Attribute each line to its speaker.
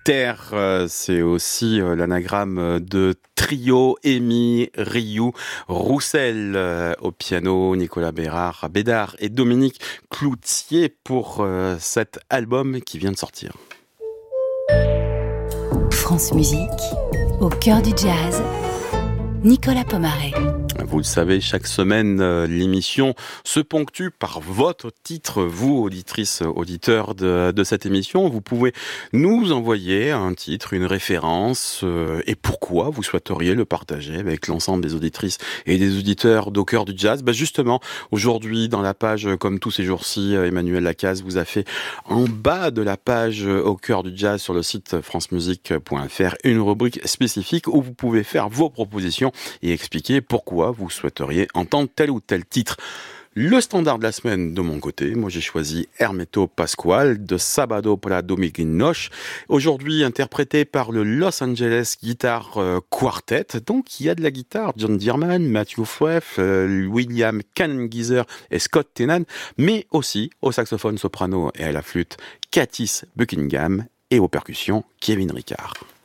Speaker 1: Terre, c'est aussi l'anagramme de trio Amy, Rioux, Roussel au piano, Nicolas Bédard et Dominique Cloutier pour cet album qui vient de sortir.
Speaker 2: France Musique, au cœur du jazz, Nicolas Pomaret.
Speaker 1: Vous le savez, chaque semaine, l'émission se ponctue par votre titre, vous, auditrices, auditeurs de cette émission. Vous pouvez nous envoyer un titre, une référence, et pourquoi vous souhaiteriez le partager avec l'ensemble des auditrices et des auditeurs d'Au cœur du jazz. Justement, aujourd'hui, dans la page, comme tous ces jours-ci, Emmanuel Lacaze vous a fait en bas de la page Au cœur du jazz sur le site francemusique.fr une rubrique spécifique où vous pouvez faire vos propositions et expliquer pourquoi vous souhaiteriez entendre tel ou tel titre. Le standard de la semaine de mon côté, moi j'ai choisi Hermeto Pascual de Sábado para Dominguinhos, aujourd'hui interprété par le Los Angeles Guitar Quartet. Donc il y a de la guitare, John Dearman, Matthew Freff, William Cangizer et Scott Tenan, mais aussi au saxophone soprano et à la flûte Katis Buckingham et aux percussions Kevin Ricard.